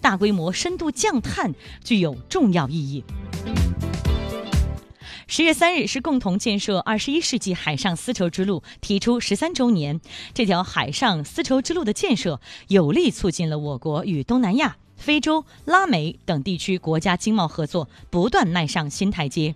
大规模深度降碳具有重要意义。10月3日是共同建设21世纪海上丝绸之路提出13周年。这条海上丝绸之路的建设，有力促进了我国与东南亚、非洲、拉美等地区国家经贸合作不断迈上新台阶。